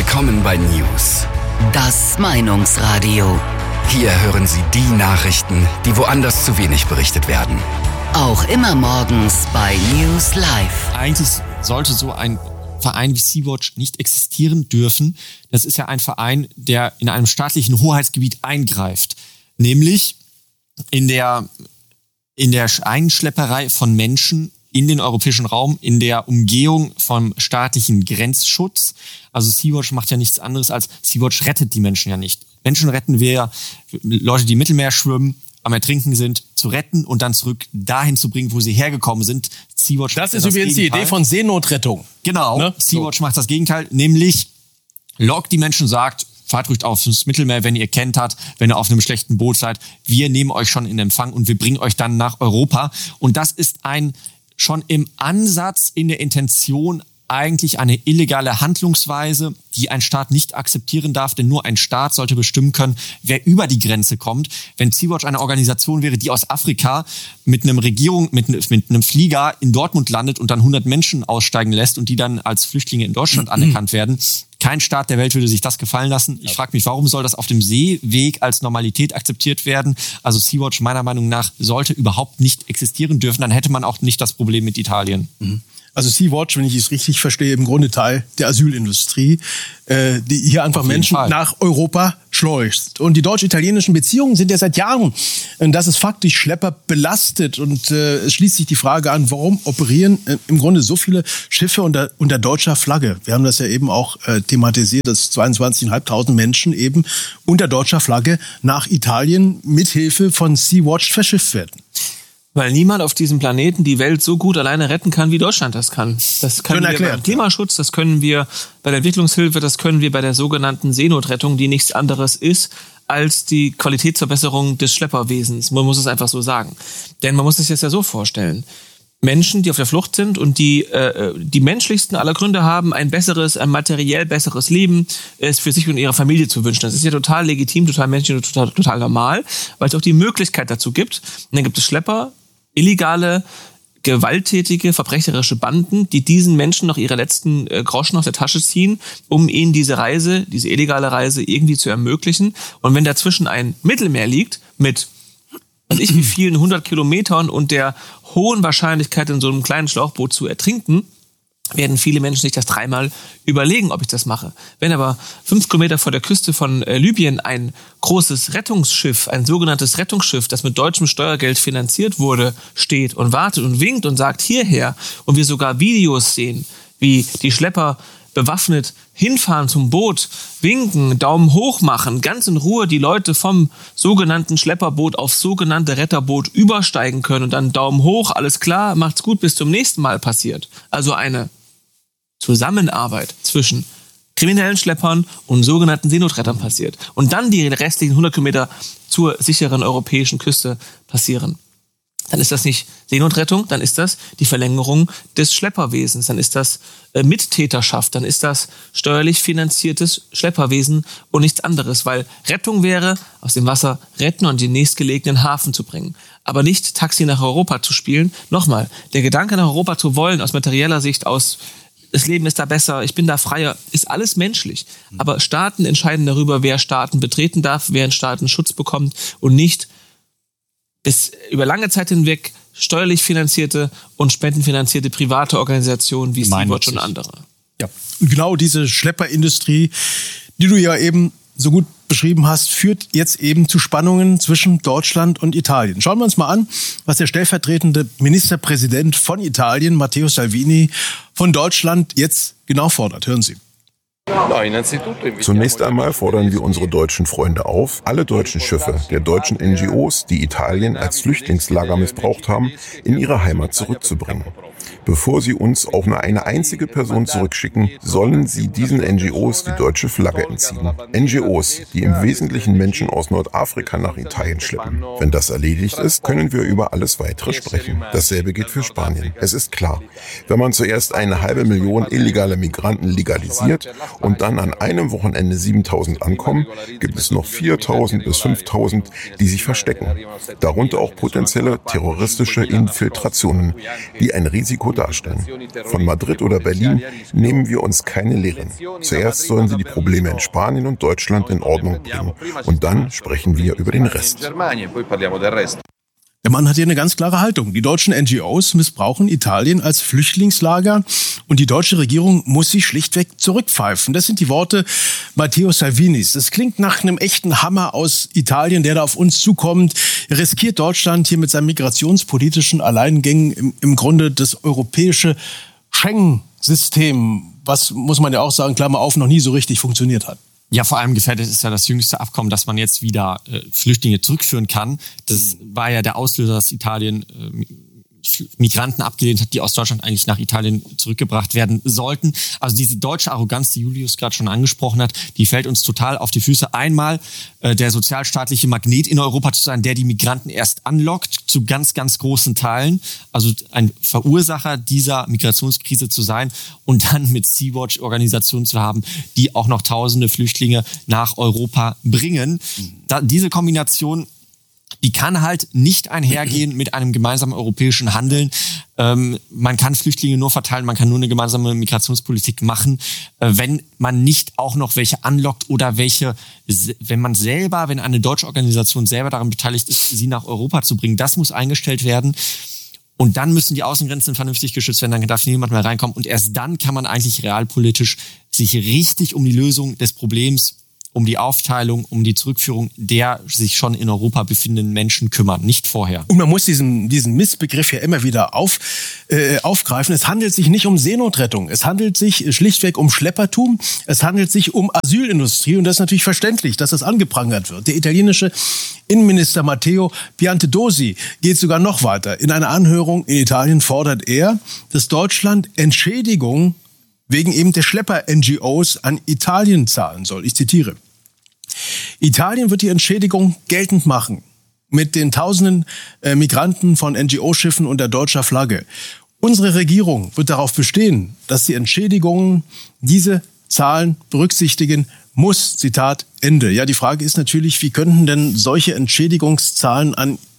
Willkommen bei News. Das Meinungsradio. Hier hören Sie die Nachrichten, die woanders zu wenig berichtet werden. Auch immer morgens bei News Live. Eigentlich sollte so ein Verein wie Sea-Watch nicht existieren dürfen. Das ist ja ein Verein, der in einem staatlichen Hoheitsgebiet eingreift. Nämlich in der Einschlepperei von Menschen in den europäischen Raum, in der Umgehung vom staatlichen Grenzschutz. Also Sea-Watch macht ja nichts anderes als, Sea-Watch rettet die Menschen ja nicht. Menschen retten wir, Leute, die im Mittelmeer schwimmen, am Ertrinken sind, zu retten und dann zurück dahin zu bringen, wo sie hergekommen sind. Sea-Watch das ist übrigens die Idee von Seenotrettung. Genau, ne? Sea-Watch macht das Gegenteil, nämlich lockt die Menschen, sagt, fahrt ruhig aufs Mittelmeer, wenn ihr kentert, wenn ihr auf einem schlechten Boot seid. Wir nehmen euch schon in Empfang und wir bringen euch dann nach Europa. Und das ist schon im Ansatz, in der Intention eigentlich eine illegale Handlungsweise, die ein Staat nicht akzeptieren darf, denn nur ein Staat sollte bestimmen können, wer über die Grenze kommt. Wenn Sea-Watch eine Organisation wäre, die aus Afrika mit einem Flieger in Dortmund landet und dann 100 Menschen aussteigen lässt und die dann als Flüchtlinge in Deutschland anerkannt werden, kein Staat der Welt würde sich das gefallen lassen. Ich frage mich, warum soll das auf dem Seeweg als Normalität akzeptiert werden? Also Sea-Watch meiner Meinung nach sollte überhaupt nicht existieren dürfen. Dann hätte man auch nicht das Problem mit Italien. Also Sea-Watch, wenn ich es richtig verstehe, im Grunde Teil der Asylindustrie, die hier einfach Menschen nach Europa schleust. Und die deutsch-italienischen Beziehungen sind ja seit Jahren, das ist faktisch Schlepper belastet. Und es schließt sich die Frage an, warum operieren im Grunde so viele Schiffe unter deutscher Flagge? Wir haben das ja eben auch thematisiert, dass 22.500 Menschen eben unter deutscher Flagge nach Italien mithilfe von Sea-Watch verschifft werden. Weil niemand auf diesem Planeten die Welt so gut alleine retten kann, wie Deutschland das kann. Das können wir beim Klimaschutz, das können wir bei der Entwicklungshilfe, das können wir bei der sogenannten Seenotrettung, die nichts anderes ist als die Qualitätsverbesserung des Schlepperwesens. Man muss es einfach so sagen. Denn man muss es jetzt ja so vorstellen. Menschen, die auf der Flucht sind und die menschlichsten aller Gründe haben, ein materiell besseres Leben ist für sich und ihre Familie zu wünschen. Das ist ja total legitim, total menschlich und total normal, weil es auch die Möglichkeit dazu gibt. Und dann gibt es Schlepper, illegale, gewalttätige, verbrecherische Banden, die diesen Menschen noch ihre letzten Groschen aus der Tasche ziehen, um ihnen diese illegale Reise irgendwie zu ermöglichen. Und wenn dazwischen ein Mittelmeer liegt mit wie vielen 100 Kilometern und der hohen Wahrscheinlichkeit, in so einem kleinen Schlauchboot zu ertrinken, werden viele Menschen sich das dreimal überlegen, ob ich das mache. Wenn aber 5 Kilometer vor der Küste von Libyen ein großes Rettungsschiff, ein sogenanntes Rettungsschiff, das mit deutschem Steuergeld finanziert wurde, steht und wartet und winkt und sagt hierher, und wir sogar Videos sehen, wie die Schlepper bewaffnet hinfahren zum Boot, winken, Daumen hoch machen, ganz in Ruhe die Leute vom sogenannten Schlepperboot aufs sogenannte Retterboot übersteigen können und dann Daumen hoch, alles klar, macht's gut, bis zum nächsten Mal passiert. Also eine Zusammenarbeit zwischen kriminellen Schleppern und sogenannten Seenotrettern passiert. Und dann die restlichen 100 Kilometer zur sicheren europäischen Küste passieren. Dann ist das nicht Seenotrettung, dann ist das die Verlängerung des Schlepperwesens, dann ist das Mittäterschaft, dann ist das steuerlich finanziertes Schlepperwesen und nichts anderes, weil Rettung wäre, aus dem Wasser retten und den nächstgelegenen Hafen zu bringen. Aber nicht Taxi nach Europa zu spielen. Nochmal, der Gedanke nach Europa zu wollen, aus materieller Sicht, das Leben ist da besser, ich bin da freier, ist alles menschlich. Aber Staaten entscheiden darüber, wer Staaten betreten darf, wer in Staaten Schutz bekommt und nicht bis über lange Zeit hinweg steuerlich finanzierte und spendenfinanzierte private Organisationen wie Sea-Watch und andere. Ja, und genau diese Schlepperindustrie, die du ja eben so gut beschrieben hast, führt jetzt eben zu Spannungen zwischen Deutschland und Italien. Schauen wir uns mal an, was der stellvertretende Ministerpräsident von Italien, Matteo Salvini, von Deutschland jetzt genau fordert. Hören Sie. Zunächst einmal fordern wir unsere deutschen Freunde auf, alle deutschen Schiffe der deutschen NGOs, die Italien als Flüchtlingslager missbraucht haben, in ihre Heimat zurückzubringen. Bevor sie uns auch nur eine einzige Person zurückschicken, sollen sie diesen NGOs die deutsche Flagge entziehen. NGOs, die im Wesentlichen Menschen aus Nordafrika nach Italien schleppen. Wenn das erledigt ist, können wir über alles Weitere sprechen. Dasselbe gilt für Spanien. Es ist klar, wenn man zuerst 500.000 illegale Migranten legalisiert und dann an einem Wochenende 7.000 ankommen, gibt es noch 4.000 bis 5.000, die sich verstecken. Darunter auch potenzielle terroristische Infiltrationen, die ein Risiko Risiko darstellen. Von Madrid oder Berlin nehmen wir uns keine Lehren. Zuerst sollen sie die Probleme in Spanien und Deutschland in Ordnung bringen. Und dann sprechen wir über den Rest. Der Mann hat hier eine ganz klare Haltung. Die deutschen NGOs missbrauchen Italien als Flüchtlingslager und die deutsche Regierung muss sich schlichtweg zurückpfeifen. Das sind die Worte Matteo Salvinis. Das klingt nach einem echten Hammer aus Italien, der da auf uns zukommt. Riskiert Deutschland hier mit seinen migrationspolitischen Alleingängen im Grunde das europäische Schengen-System, was, muss man ja auch sagen, Klammer auf, noch nie so richtig funktioniert hat. Ja, vor allem gefährdet ist ja das jüngste Abkommen, dass man jetzt wieder Flüchtlinge zurückführen kann. Das war ja der Auslöser, dass Italien Migranten abgelehnt hat, die aus Deutschland eigentlich nach Italien zurückgebracht werden sollten. Also diese deutsche Arroganz, die Julius gerade schon angesprochen hat, die fällt uns total auf die Füße. Einmal der sozialstaatliche Magnet in Europa zu sein, der die Migranten erst anlockt, zu ganz, ganz großen Teilen. Also ein Verursacher dieser Migrationskrise zu sein und dann mit Sea-Watch-Organisationen zu haben, die auch noch tausende Flüchtlinge nach Europa bringen. Diese Kombination, die kann halt nicht einhergehen mit einem gemeinsamen europäischen Handeln. Man kann Flüchtlinge nur verteilen, man kann nur eine gemeinsame Migrationspolitik machen, wenn man nicht auch noch welche anlockt oder wenn eine deutsche Organisation selber daran beteiligt ist, sie nach Europa zu bringen. Das muss eingestellt werden. Und dann müssen die Außengrenzen vernünftig geschützt werden, dann darf niemand mehr reinkommen. Und erst dann kann man eigentlich realpolitisch sich richtig um die Lösung des Problems, um die Aufteilung, um die Zurückführung der sich schon in Europa befindenden Menschen kümmern, nicht vorher. Und man muss diesen Missbegriff ja immer wieder aufgreifen. Es handelt sich nicht um Seenotrettung. Es handelt sich schlichtweg um Schleppertum. Es handelt sich um Asylindustrie. Und das ist natürlich verständlich, dass das angeprangert wird. Der italienische Innenminister Matteo Piantedosi geht sogar noch weiter. In einer Anhörung in Italien fordert er, dass Deutschland Entschädigung wegen eben der Schlepper-NGOs an Italien zahlen soll. Ich zitiere. Italien wird die Entschädigung geltend machen mit den tausenden Migranten von NGO-Schiffen unter deutscher Flagge. Unsere Regierung wird darauf bestehen, dass die Entschädigungen diese Zahlen berücksichtigen muss. Zitat Ende. Ja, die Frage ist natürlich, wie könnten denn solche Entschädigungszahlungen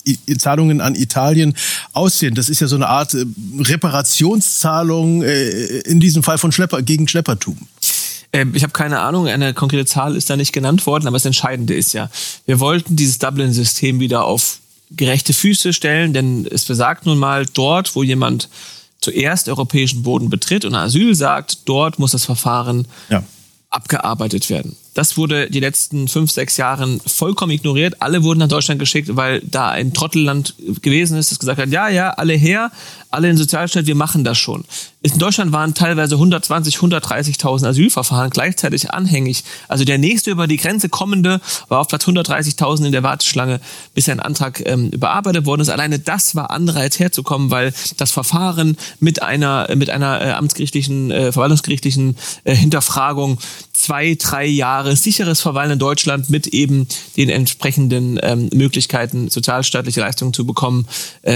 an Italien aussehen? Das ist ja so eine Art Reparationszahlung in diesem Fall gegen Schleppertum. Ich habe keine Ahnung, eine konkrete Zahl ist da nicht genannt worden, aber das Entscheidende ist ja, wir wollten dieses Dublin-System wieder auf gerechte Füße stellen, denn es besagt nun mal, dort, wo jemand zuerst europäischen Boden betritt und Asyl sagt, dort muss das Verfahren abgearbeitet werden. Das wurde die letzten 5-6 Jahren vollkommen ignoriert. Alle wurden nach Deutschland geschickt, weil da ein Trottelland gewesen ist, das gesagt hat, ja, alle her, alle in Sozialstaat, wir machen das schon. In Deutschland waren teilweise 120.000, 130.000 Asylverfahren gleichzeitig anhängig. Also der nächste über die Grenze kommende war auf Platz 130.000 in der Warteschlange, bis ein Antrag überarbeitet worden ist. Alleine das war Anreiz herzukommen, weil das Verfahren mit einer amtsgerichtlichen, verwaltungsgerichtlichen Hinterfragung 2-3 Jahre sicheres Verweilen in Deutschland mit eben den entsprechenden Möglichkeiten, sozialstaatliche Leistungen zu bekommen,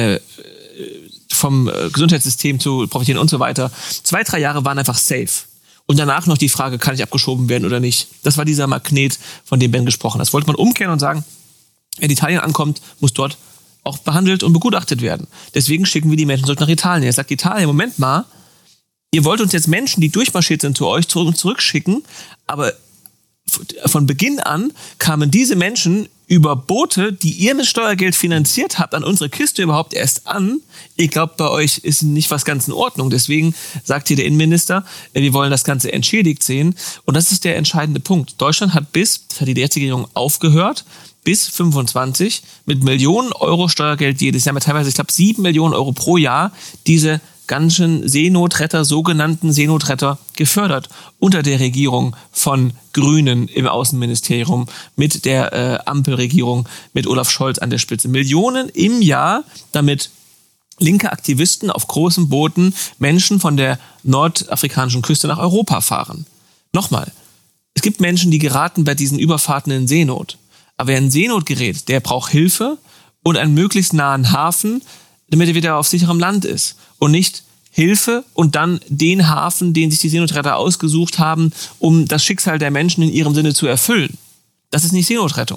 vom Gesundheitssystem zu profitieren und so weiter. 2-3 Jahre waren einfach safe. Und danach noch die Frage, kann ich abgeschoben werden oder nicht? Das war dieser Magnet, von dem Ben gesprochen hat. Das wollte man umkehren und sagen, wer in Italien ankommt, muss dort auch behandelt und begutachtet werden. Deswegen schicken wir die Menschen zurück nach Italien. Er sagt Italien, Moment mal, ihr wollt uns jetzt Menschen, die durchmarschiert sind zu euch, zurückschicken, aber von Beginn an kamen diese Menschen über Boote, die ihr mit Steuergeld finanziert habt, an unsere Küste überhaupt erst an. Ich glaube, bei euch ist nicht was ganz in Ordnung. Deswegen sagt hier der Innenminister, wir wollen das Ganze entschädigt sehen. Und das ist der entscheidende Punkt. Deutschland hat das hat die jetzige Regierung aufgehört, bis 25 mit Millionen Euro Steuergeld jedes Jahr, mit teilweise, ich glaube, 7 Millionen Euro pro Jahr, diese ganzen Seenotretter, sogenannten Seenotretter gefördert unter der Regierung von Grünen im Außenministerium mit der Ampelregierung mit Olaf Scholz an der Spitze. Millionen im Jahr, damit linke Aktivisten auf großen Booten Menschen von der nordafrikanischen Küste nach Europa fahren. Nochmal, es gibt Menschen, die geraten bei diesen Überfahrten in Seenot. Aber wer in Seenot gerät, der braucht Hilfe und einen möglichst nahen Hafen, damit er wieder auf sicherem Land ist. Und nicht Hilfe und dann den Hafen, den sich die Seenotretter ausgesucht haben, um das Schicksal der Menschen in ihrem Sinne zu erfüllen. Das ist nicht Seenotrettung.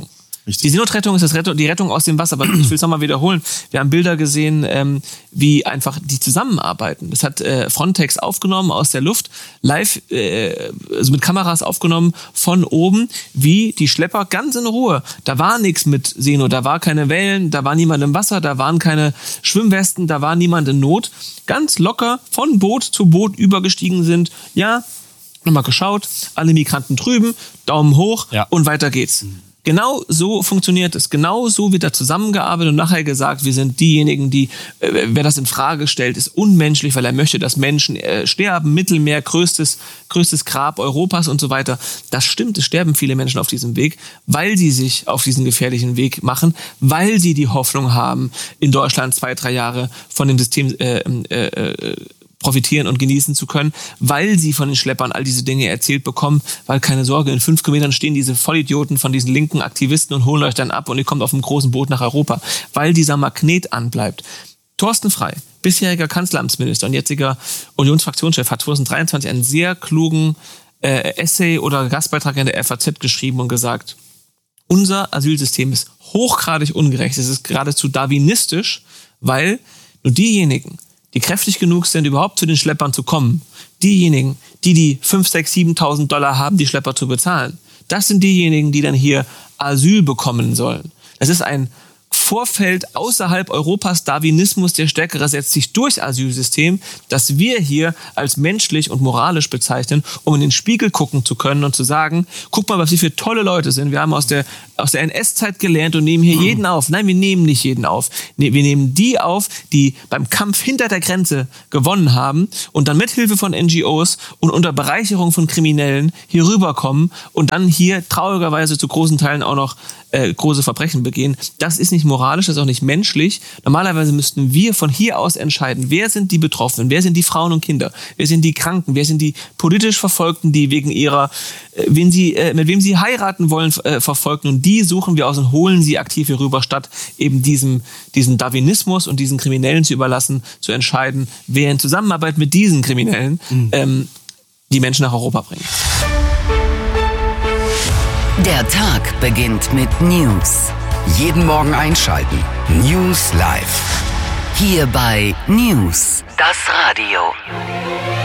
Richtig. Die Seenotrettung ist die Rettung aus dem Wasser. Aber ich will es nochmal wiederholen. Wir haben Bilder gesehen, wie einfach die zusammenarbeiten. Das hat Frontex aufgenommen aus der Luft, live, also mit Kameras aufgenommen von oben, wie die Schlepper ganz in Ruhe. Da war nichts mit Seenot, da war keine Wellen, da war niemand im Wasser, da waren keine Schwimmwesten, da war niemand in Not. Ganz locker von Boot zu Boot übergestiegen sind. Ja, nochmal geschaut, alle Migranten drüben, Daumen hoch und weiter geht's. Genau so funktioniert es. Genau so wird da zusammengearbeitet und nachher gesagt, wir sind diejenigen, die, wer das in Frage stellt, ist unmenschlich, weil er möchte, dass Menschen sterben. Mittelmeer, größtes Grab Europas und so weiter. Das stimmt, es sterben viele Menschen auf diesem Weg, weil sie sich auf diesen gefährlichen Weg machen, weil sie die Hoffnung haben, in Deutschland 2-3 Jahre von dem System profitieren und genießen zu können, weil sie von den Schleppern all diese Dinge erzählt bekommen, weil keine Sorge, in 5 Kilometern stehen diese Vollidioten von diesen linken Aktivisten und holen euch dann ab und ihr kommt auf einem großen Boot nach Europa, weil dieser Magnet anbleibt. Thorsten Frey, bisheriger Kanzleramtsminister und jetziger Unionsfraktionschef, hat 2023 einen sehr klugen Essay oder Gastbeitrag in der FAZ geschrieben und gesagt, unser Asylsystem ist hochgradig ungerecht, es ist geradezu darwinistisch, weil nur diejenigen, die kräftig genug sind, überhaupt zu den Schleppern zu kommen, diejenigen, die 5.000, 6.000, 7.000 Dollar haben, die Schlepper zu bezahlen, das sind diejenigen, die dann hier Asyl bekommen sollen. Das ist ein Vorfeld außerhalb Europas Darwinismus, der Stärkere setzt sich durch Asylsystem, das wir hier als menschlich und moralisch bezeichnen, um in den Spiegel gucken zu können und zu sagen, guck mal, was wir für tolle Leute sind. Wir haben aus der NS-Zeit gelernt und nehmen hier jeden auf. Nein, wir nehmen nicht jeden auf. Wir nehmen die auf, die beim Kampf hinter der Grenze gewonnen haben und dann mit Hilfe von NGOs und unter Bereicherung von Kriminellen hier rüberkommen und dann hier traurigerweise zu großen Teilen auch noch große Verbrechen begehen. Das ist nicht moralisch, das ist auch nicht menschlich. Normalerweise müssten wir von hier aus entscheiden, wer sind die Betroffenen, wer sind die Frauen und Kinder, wer sind die Kranken, wer sind die politisch Verfolgten, die wegen ihrer, mit wem sie heiraten wollen, verfolgen. Und die suchen wir aus und holen sie aktiv hier rüber, statt eben diesen Darwinismus und diesen Kriminellen zu überlassen, zu entscheiden, wer in Zusammenarbeit mit diesen Kriminellen die Menschen nach Europa bringt. Der Tag beginnt mit News. Jeden Morgen einschalten. News Live. Hier bei News, das Radio.